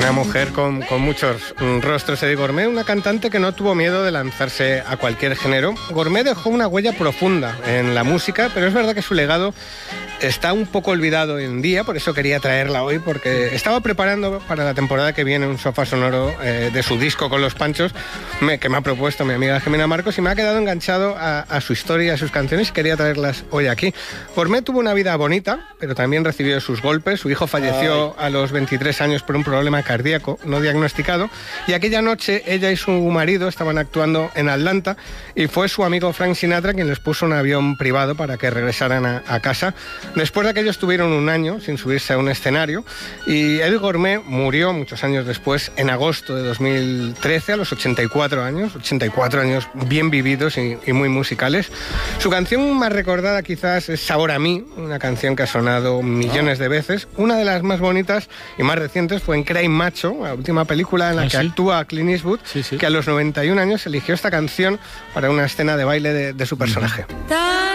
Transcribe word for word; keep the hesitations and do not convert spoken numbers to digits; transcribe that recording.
Una mujer con, con muchos rostros. Eddie Gourmet, una cantante que no tuvo miedo de lanzarse a cualquier género. Gourmet dejó una huella profunda en la música, pero es verdad que su legado está un poco olvidado hoy en día, por eso quería traerla hoy, porque estaba preparando para la temporada que viene un sofá sonoro eh, de su disco Con los Panchos, me, que me ha propuesto mi amiga Jimena Marcos, y me ha quedado enganchado a, a su historia, a sus canciones, y quería traerlas hoy aquí. Gourmet tuvo una vida bonita, pero también recibió sus golpes. Su hijo falleció Ay. a los veintitrés años por un problema cardíaco no diagnosticado, y aquella noche ella y su marido estaban actuando en Atlanta, y fue su amigo Frank Sinatra quien les puso un avión privado para que regresaran a, a casa. Después de aquello estuvieron un año sin subirse a un escenario, y Eddie Gourmet murió muchos años después, en agosto de dos mil trece, a los ochenta y cuatro años, ochenta y cuatro años bien vividos y, y muy musicales. Su canción más recordada quizás es Sabor a mí, una canción que ha sonado millones de veces. Una de las más bonitas y más recientes fue en Cry Macho, la última película en la ¿Ah, que sí? actúa Clint Eastwood, sí, sí. que a los noventa y un años eligió esta canción para una escena de baile de, de su personaje. Uh-huh.